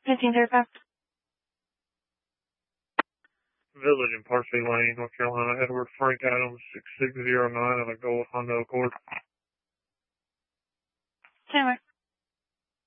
1535. Village in Parsley Lane, North Carolina. Edward Frank Adams, 6609 on a gold Honda Accord. 10